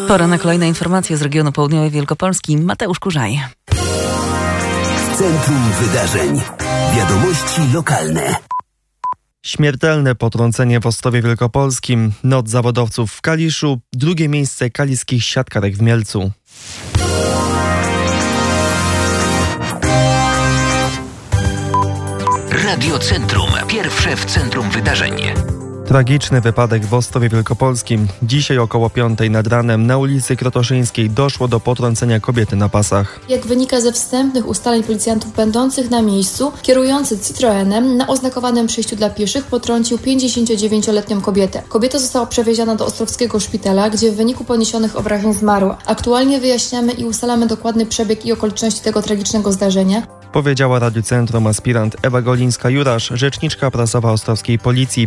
Pora na kolejne informacje z regionu południowej Wielkopolski. Mateusz Kurzaj. Centrum Wydarzeń. Wiadomości lokalne. Śmiertelne potrącenie w Ostrowie Wielkopolskim, noc zawodowców w Kaliszu, drugie miejsce kaliskich siatkarek w Mielcu. Radio Centrum. Pierwsze w centrum wydarzeń. Tragiczny wypadek w Ostrowie Wielkopolskim. Dzisiaj około 5:00 nad ranem na ulicy Krotoszyńskiej doszło do potrącenia kobiety na pasach. Jak wynika ze wstępnych ustaleń policjantów będących na miejscu, kierujący Citroenem na oznakowanym przejściu dla pieszych potrącił 59-letnią kobietę. Kobieta została przewieziona do ostrowskiego szpitala, gdzie w wyniku poniesionych obrażeń zmarła. Aktualnie wyjaśniamy i ustalamy dokładny przebieg i okoliczności tego tragicznego zdarzenia. Powiedziała Radiu Centrum aspirant Ewa Golińska-Jurasz, rzeczniczka prasowa ostrowskiej policji.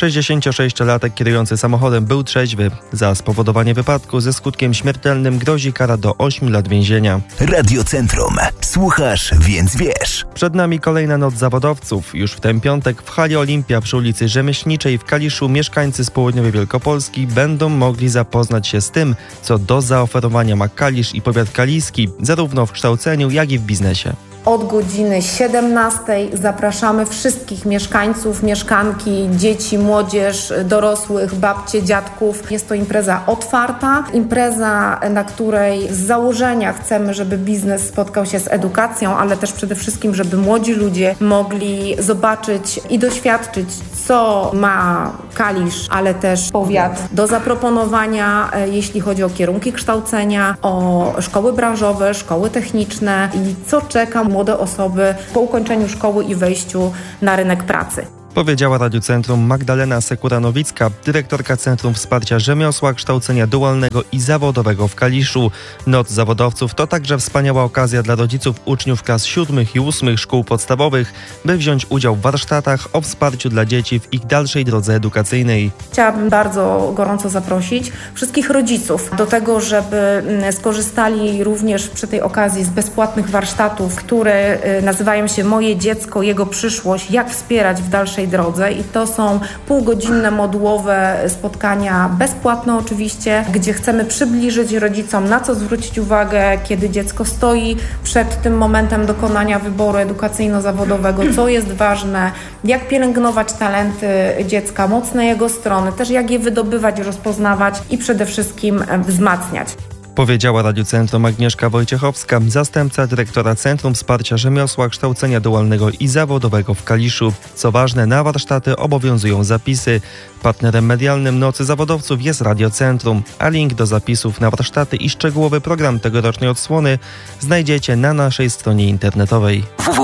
66-latek kierujący samochodem był trzeźwy. Za spowodowanie wypadku ze skutkiem śmiertelnym grozi kara do 8 lat więzienia. Radio Centrum. Słuchasz, więc wiesz. Przed nami kolejna noc zawodowców. Już w ten piątek w hali Olimpia przy ulicy Rzemieślniczej w Kaliszu mieszkańcy z południowej Wielkopolski będą mogli zapoznać się z tym, co do zaoferowania ma Kalisz i powiat kaliski, zarówno w kształceniu, jak i w biznesie. Od godziny 17:00 zapraszamy wszystkich mieszkańców, mieszkanki, dzieci, młodzież, dorosłych, babcie, dziadków. Jest to impreza otwarta, impreza, na której z założenia chcemy, żeby biznes spotkał się z edukacją, ale też przede wszystkim, żeby młodzi ludzie mogli zobaczyć i doświadczyć, co ma Kalisz, ale też powiat do zaproponowania, jeśli chodzi o kierunki kształcenia, o szkoły branżowe, szkoły techniczne i co czeka młode osoby po ukończeniu szkoły i wejściu na rynek pracy. Powiedziała Radiu Centrum Magdalena Sekura-Nowicka, dyrektorka Centrum Wsparcia Rzemiosła, Kształcenia Dualnego i Zawodowego w Kaliszu. Noc zawodowców to także wspaniała okazja dla rodziców uczniów klas 7 i 8 szkół podstawowych, by wziąć udział w warsztatach o wsparciu dla dzieci w ich dalszej drodze edukacyjnej. Chciałabym bardzo gorąco zaprosić wszystkich rodziców do tego, żeby skorzystali również przy tej okazji z bezpłatnych warsztatów, które nazywają się Moje dziecko, jego przyszłość, jak wspierać w dalszej drodze i to są półgodzinne modułowe spotkania, bezpłatne oczywiście, gdzie chcemy przybliżyć rodzicom, na co zwrócić uwagę, kiedy dziecko stoi przed tym momentem dokonania wyboru edukacyjno-zawodowego, co jest ważne, jak pielęgnować talenty dziecka, mocne jego strony, też jak je wydobywać, rozpoznawać i przede wszystkim wzmacniać. Powiedziała Radiu Centrum Agnieszka Wojciechowska, zastępca dyrektora Centrum Wsparcia Rzemiosła, Kształcenia Dualnego i Zawodowego w Kaliszu. Co ważne, na warsztaty obowiązują zapisy. Partnerem medialnym Nocy Zawodowców jest Radio Centrum, a link do zapisów na warsztaty i szczegółowy program tegorocznej odsłony znajdziecie na naszej stronie internetowej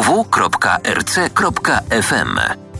www.rc.fm.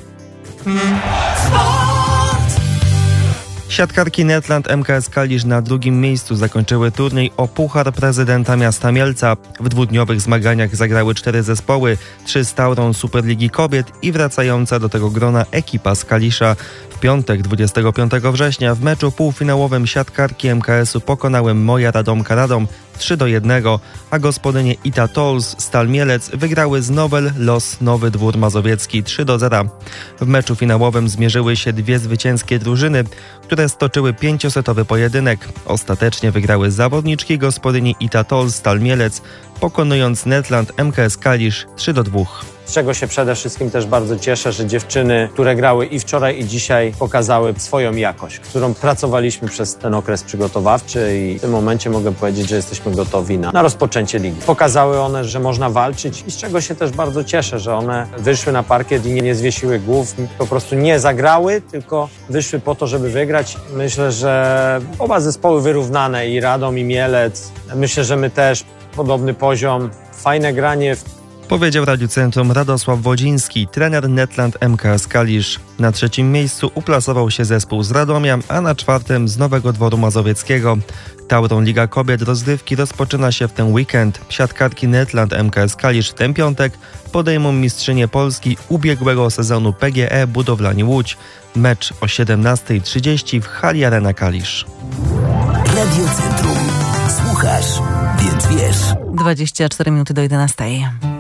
Siatkarki Netland MKS Kalisz na drugim miejscu zakończyły turniej o Puchar Prezydenta Miasta Mielca. W dwudniowych zmaganiach zagrały 4 zespoły, 3 z Taurą Superligi Kobiet i wracająca do tego grona ekipa z Kalisza. W piątek 25 września w meczu półfinałowym siatkarki MKS-u pokonały Moja Radomka Radom 3-1, a gospodynie Ita Tolls Stal Mielec wygrały z Nowel Los Nowy Dwór Mazowiecki 3-0. W meczu finałowym zmierzyły się dwie zwycięskie drużyny, które stoczyły 5-setowy pojedynek. Ostatecznie wygrały zawodniczki gospodyni Ita Tolls Stal Mielec, pokonując Netland MKS Kalisz 3-2. Z czego się przede wszystkim też bardzo cieszę, że dziewczyny, które grały i wczoraj, i dzisiaj, pokazały swoją jakość, którą pracowaliśmy przez ten okres przygotowawczy i w tym momencie mogę powiedzieć, że jesteśmy gotowi na rozpoczęcie ligi. Pokazały one, że można walczyć i z czego się też bardzo cieszę, że one wyszły na parkiet i nie zwiesiły głów, po prostu nie zagrały, tylko wyszły po to, żeby wygrać. Myślę, że oba zespoły wyrównane, i Radom, i Mielec. Myślę, że my też podobny poziom, fajne granie. Powiedział Radiu Centrum Radosław Wodziński, trener Netland MKS Kalisz. Na trzecim miejscu uplasował się zespół z Radomia, a na czwartym z Nowego Dworu Mazowieckiego. Taurą Liga Kobiet rozgrywki rozpoczyna się w ten weekend. Siatkarki Netland MKS Kalisz w ten piątek podejmą mistrzynię Polski ubiegłego sezonu PGE Budowlani Łódź. Mecz o 17:30 w hali Arena Kalisz. Radio Centrum. Słuchasz, więc wiesz. 24 minuty do 11.